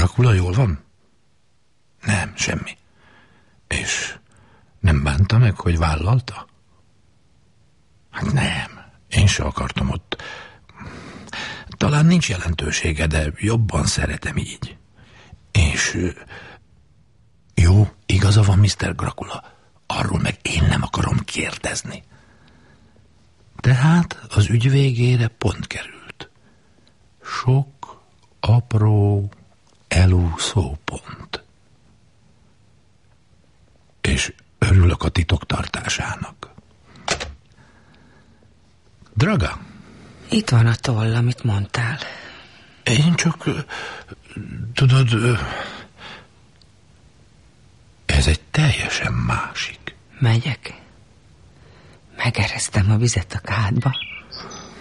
Dracula jól van? Nem, semmi. És nem bánta meg, hogy vállalta? Hát nem, én se akartam ott. Talán nincs jelentősége, de jobban szeretem így. És jó, igaza van Mr. Dracula. Arról meg én nem akarom kérdezni. Tehát az ügy végére pont került. Sok apró elúszó pont. És örülök a titok tartásának. Draga? Itt van a toll, amit mondtál. Én csak... Tudod... Ez egy teljesen másik. Megyek. Megereztem a vizet a kádba.